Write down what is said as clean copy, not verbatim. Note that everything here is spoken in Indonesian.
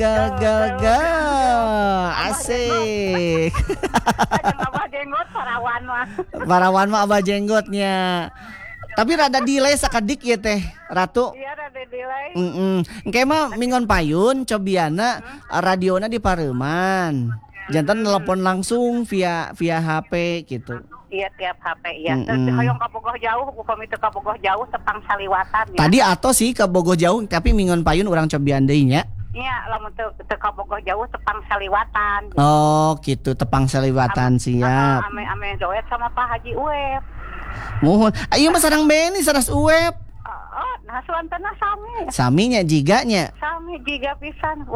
Gagal asik. Ajeng Abah Jenggot parawan mah. Parawan mah Abah Jenggotnya. Tapi rada delay sakadik ya teh Ratu. Iya rada delay. Engke mah mingon payun cobiana radiona di Pareuman. Jantan telepon langsung via HP gitu. Iya tiap HP iya. Terus hoyong ka Bogoh jauh, hukum itu ka Bogoh jauh tepang saliwatan ya. Tadi atau sih ke Bogoh jauh tapi mingon payun urang cobian deui nya. Iya, lamun teu ka Bogoh jauh tepang saliwatan. Oh, gitu tepang saliwatan siap. Ame doet sama Pak Haji Uep. Muhun. Ayo mah sareng Beni saras Uep. Oh, nah suantana sami. Saminya jiganya. Sami jiga pisan.